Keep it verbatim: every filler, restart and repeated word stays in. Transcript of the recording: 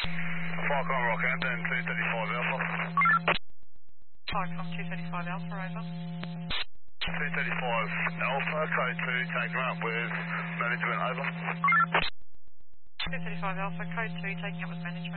Falcon Rockhampton, two thirty-five Alpha. Falcon two thirty-five Alpha, over. two thirty-five Alpha, code two, taking up with management, over. two thirty-five Alpha, code two, taking up with management.